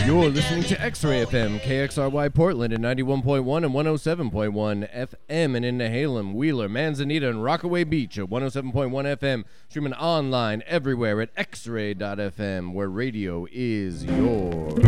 You're listening to X-Ray FM, KXRY Portland at 91.1 and 107.1 FM, and in Nehalem, Wheeler, Manzanita, and Rockaway Beach at 107.1 FM, streaming online everywhere at xray.fm, where radio is yours.